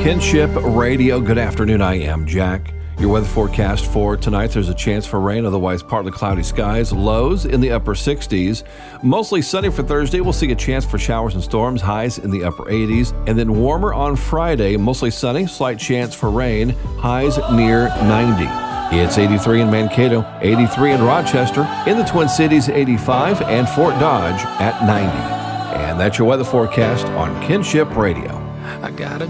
Kinship Radio. Good afternoon. I am Jack. Your weather forecast for tonight, there's a chance for rain, otherwise partly cloudy skies. Lows in the upper 60s. Mostly sunny for Thursday. We'll see a chance for showers and storms. Highs in the upper 80s. And then warmer on Friday. Mostly sunny. Slight chance for rain. Highs near 90. It's 83 in Mankato, 83 in Rochester, in the Twin Cities 85, and Fort Dodge at 90. And that's your weather forecast on Kinship Radio. I got a